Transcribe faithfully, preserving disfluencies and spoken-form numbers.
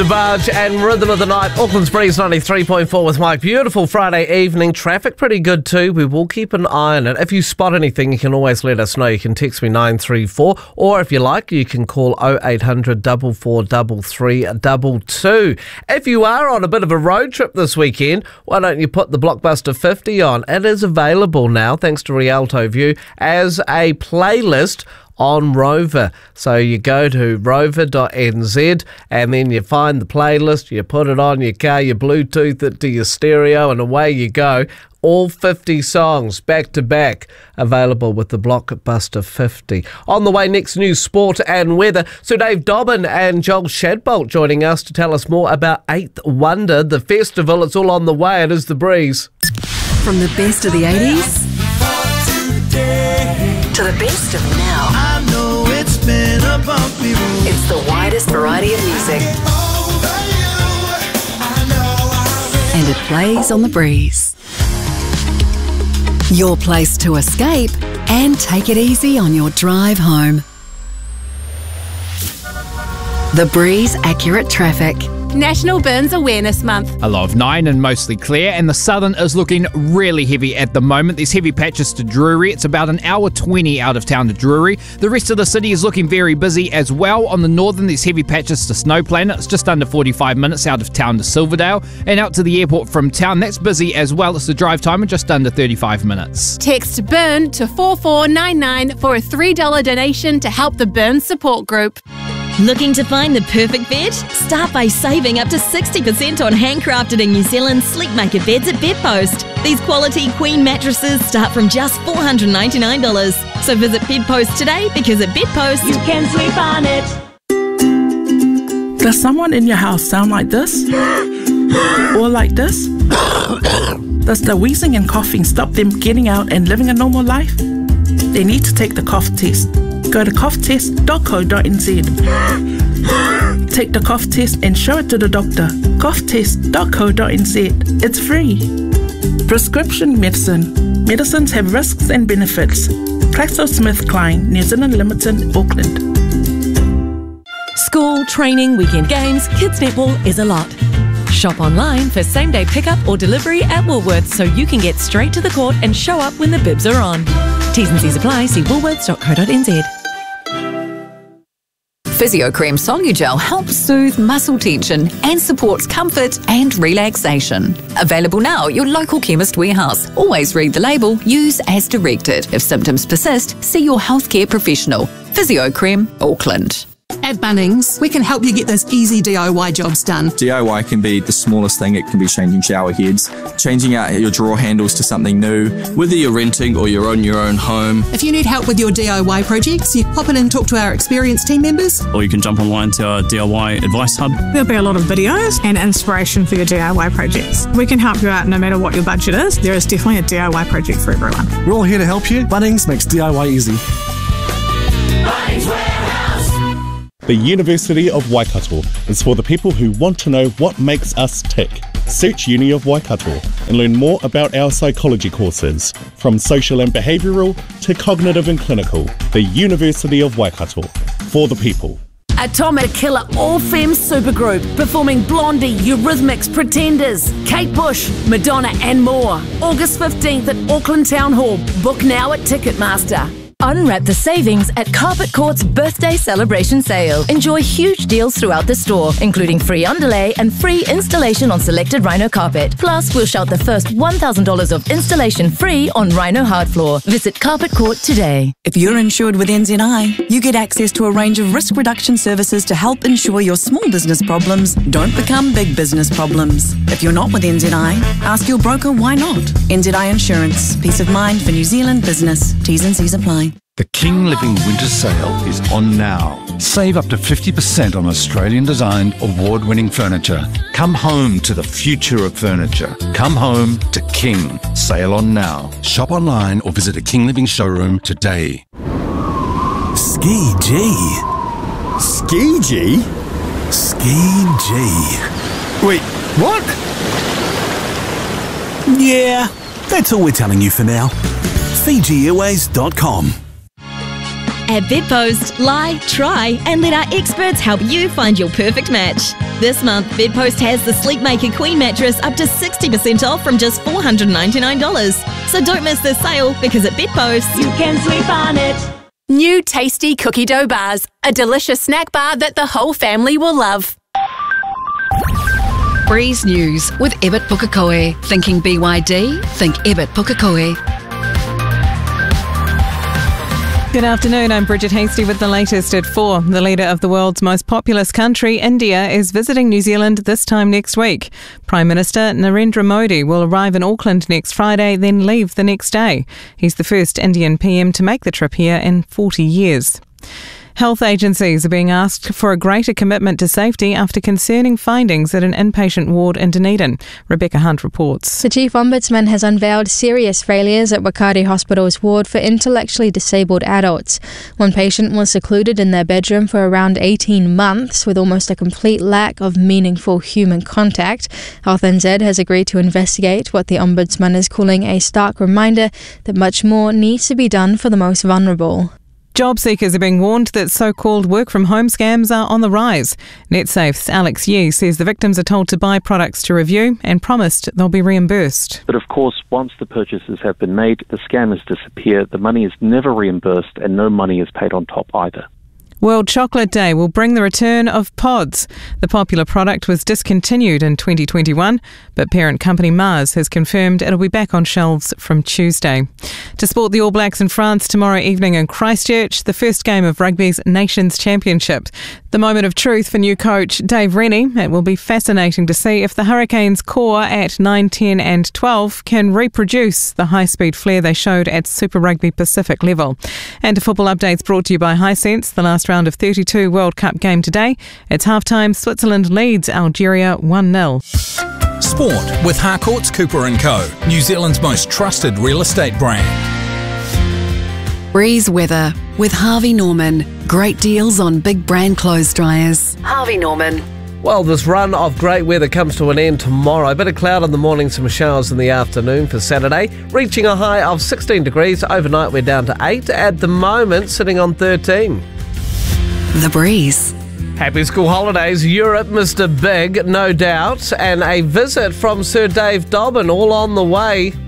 DeBarge and Rhythm of the Night. Auckland's Breeze ninety-three point four with Mike. Beautiful Friday evening. Traffic pretty good too. We will keep an eye on it. If you spot anything, you can always let us know. You can text me nine three four, or if you like, you can call oh eight hundred, four four three three two two. If you are on a bit of a road trip this weekend, why don't you put the Blockbuster fifty on? It is available now, thanks to Rialto View, as a playlist on Rover. So you go to rover dot n z and then you find the playlist, you put it on your car, you Bluetooth it to your stereo, and away you go. All fifty songs back to back, available with the Blockbuster fifty. On the way next, news, sport and weather. So Dave Dobbin and Joel Shadbolt joining us to tell us more about Eighth Wonder, the festival. It's all on the way. It is The Breeze. From the best of the eighties to the best of now. I know it's been a bumpy road. It's the widest variety of music. And it plays on The Breeze. Your place to escape and take it easy on your drive home. The Breeze Accurate Traffic. National Burns Awareness Month. A low of nine and mostly clear, and the southern is looking really heavy at the moment. There's heavy patches to Drury. It's about an hour twenty out of town to Drury. The rest of the city is looking very busy as well. On the northern, there's heavy patches to Snow Planet. It's just under forty-five minutes out of town to Silverdale, and out to the airport from town. That's busy as well. It's the drive time of just under thirty-five minutes. Text BURN to four four nine nine for a three dollars donation to help the Burn Support Group. Looking to find the perfect bed? Start by saving up to sixty percent on handcrafted in New Zealand Sleepmaker beds at Bedpost. These quality queen mattresses start from just four hundred ninety-nine dollars. So visit Bedpost today, because at Bedpost you can sleep on it. Does someone in your house sound like this? Or like this? Does the wheezing and coughing stop them getting out and living a normal life? They need to take the cough test. Go to cough test dot co dot n z. Take the cough test and show it to the doctor. cough test dot co dot n z. It's free. Prescription medicine. Medicines have risks and benefits. GlaxoSmithKline, New Zealand Limited, Auckland. School, training, weekend games, kids netball is a lot. Shop online for same-day pickup or delivery at Woolworths so you can get straight to the court and show up when the bibs are on. T's and C's apply. See woolworths dot co dot n z. PhysioCreme Solugel helps soothe muscle tension and supports comfort and relaxation. Available now at your local chemist warehouse. Always read the label, use as directed. If symptoms persist, see your healthcare professional. PhysioCreme, Auckland. At Bunnings, we can help you get those easy D I Y jobs done. D I Y can be the smallest thing. It can be changing shower heads, changing out your drawer handles to something new, whether you're renting or you're on your own home. If you need help with your D I Y projects, you pop in and talk to our experienced team members. Or you can jump online to our D I Y advice hub. There'll be a lot of videos and inspiration for your D I Y projects. We can help you out no matter what your budget is. There is definitely a D I Y project for everyone. We're all here to help you. Bunnings makes D I Y easy. Bunnings Warehouse. The University of Waikato is for the people who want to know what makes us tick. Search Uni of Waikato and learn more about our psychology courses, from social and behavioural to cognitive and clinical. The University of Waikato, for the people. Atomic Killer All Femmes Supergroup, performing Blondie, Eurythmics, Pretenders, Kate Bush, Madonna and more. August fifteenth at Auckland Town Hall. Book now at Ticketmaster. Unwrap the savings at Carpet Court's birthday celebration sale. Enjoy huge deals throughout the store, including free underlay and free installation on selected Rhino carpet. Plus, we'll shout the first one thousand dollars of installation free on Rhino hard floor. Visit Carpet Court today. If you're insured with N Z I, you get access to a range of risk reduction services to help ensure your small business problems don't become big business problems. If you're not with N Z I, ask your broker why not. N Z I Insurance. Peace of mind for New Zealand business. T's and C's apply. The King Living Winter Sale is on now. Save up to fifty percent on Australian-designed, award-winning furniture. Come home to the future of furniture. Come home to King. Sale on now. Shop online or visit a King Living showroom today. Ski G. Ski G? Ski G. Wait, what? Yeah, that's all we're telling you for now. Fiji Airways dot com. At Bedpost, lie, try, and let our experts help you find your perfect match. This month, Bedpost has the Sleepmaker Queen mattress up to sixty percent off from just four hundred ninety-nine dollars. So don't miss this sale, because at Bedpost, You can sleep on it. New tasty cookie dough bars, a delicious snack bar that the whole family will love. Breeze News with Ebbet Pukekohe. Thinking B Y D? Think Ebbet Pukekohe. Good afternoon, I'm Bridget Hasty with the latest at four. The leader of the world's most populous country, India, is visiting New Zealand this time next week. Prime Minister Narendra Modi will arrive in Auckland next Friday, then leave the next day. He's the first Indian P M to make the trip here in forty years. Health agencies are being asked for a greater commitment to safety after concerning findings at an inpatient ward in Dunedin. Rebecca Hunt reports. The Chief Ombudsman has unveiled serious failures at Wakari Hospital's ward for intellectually disabled adults. One patient was secluded in their bedroom for around eighteen months with almost a complete lack of meaningful human contact. Health N Z has agreed to investigate what the Ombudsman is calling a stark reminder that much more needs to be done for the most vulnerable. Job seekers are being warned that so-called work-from-home scams are on the rise. NetSafe's Alex Yee says the victims are told to buy products to review and promised they'll be reimbursed. But of course, once the purchases have been made, the scammers disappear, the money is never reimbursed, and no money is paid on top either. World Chocolate Day will bring the return of pods. The popular product was discontinued in twenty twenty-one, but parent company Mars has confirmed it'll be back on shelves from Tuesday. To sport, the All Blacks in France tomorrow evening in Christchurch, the first game of rugby's Nations Championship. The moment of truth for new coach Dave Rennie. It will be fascinating to see if the Hurricanes core at nine, ten and twelve can reproduce the high-speed flair they showed at Super Rugby Pacific level. And to football updates brought to you by Hisense, the last round of thirty-two World Cup game today. It's half-time. Switzerland leads Algeria one nil. Sport with Harcourts Cooper and Co, New Zealand's most trusted real estate brand. Breeze weather with Harvey Norman. Great deals on big brand clothes dryers. Harvey Norman. Well, this run of great weather comes to an end tomorrow. A bit of cloud in the morning, some showers in the afternoon for Saturday, reaching a high of sixteen degrees. Overnight, we're down to eight. At the moment, sitting on thirteen. The Breeze. Happy school holidays, Europe, Mister Big, no doubt, and a visit from Sir Dave Dobbin all on the way.